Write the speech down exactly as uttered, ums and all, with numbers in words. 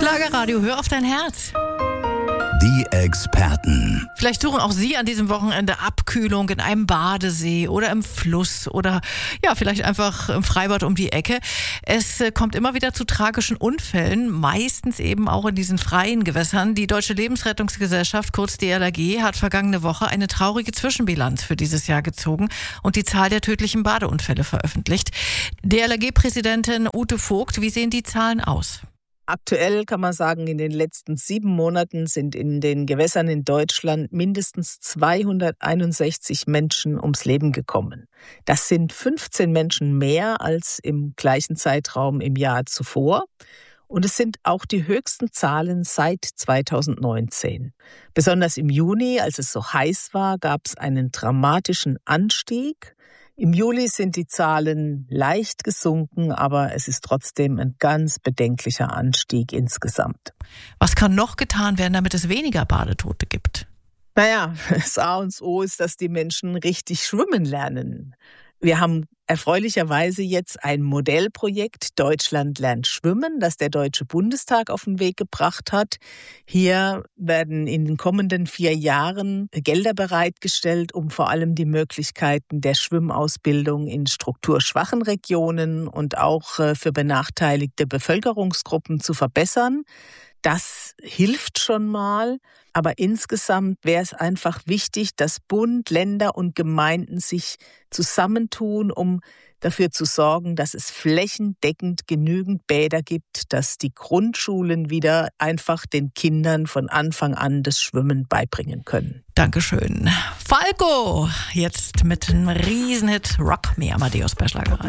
Schlagerradio, hör auf dein Herz. Die Experten. Vielleicht suchen auch Sie an diesem Wochenende Abkühlung in einem Badesee oder im Fluss oder ja, vielleicht einfach im Freibad um die Ecke. Es kommt immer wieder zu tragischen Unfällen, meistens eben auch in diesen freien Gewässern. Die Deutsche Lebensrettungsgesellschaft, kurz D L R G, hat vergangene Woche eine traurige Zwischenbilanz für dieses Jahr gezogen und die Zahl der tödlichen Badeunfälle veröffentlicht. D L R G-Präsidentin Ute Vogt, wie sehen die Zahlen aus? Aktuell kann man sagen, in den letzten sieben Monaten sind in den Gewässern in Deutschland mindestens zweihunderteinundsechzig Menschen ums Leben gekommen. Das sind fünfzehn Menschen mehr als im gleichen Zeitraum im Jahr zuvor. Und es sind auch die höchsten Zahlen seit zweitausendneunzehn. Besonders im Juni, als es so heiß war, gab es einen dramatischen Anstieg. Im Juli sind die Zahlen leicht gesunken, aber es ist trotzdem ein ganz bedenklicher Anstieg insgesamt. Was kann noch getan werden, damit es weniger Badetote gibt? Naja, das A und O ist, dass die Menschen richtig schwimmen lernen. Wir haben erfreulicherweise jetzt ein Modellprojekt Deutschland lernt schwimmen, das der Deutsche Bundestag auf den Weg gebracht hat. Hier werden in den kommenden vier Jahren Gelder bereitgestellt, um vor allem die Möglichkeiten der Schwimmausbildung in strukturschwachen Regionen und auch für benachteiligte Bevölkerungsgruppen zu verbessern. Das hilft schon mal, aber insgesamt wäre es einfach wichtig, dass Bund, Länder und Gemeinden sich zusammentun, um dafür zu sorgen, dass es flächendeckend genügend Bäder gibt, dass die Grundschulen wieder einfach den Kindern von Anfang an das Schwimmen beibringen können. Dankeschön. Falco, jetzt mit einem Riesenhit Rock Me Amadeus bei Schlagerradio.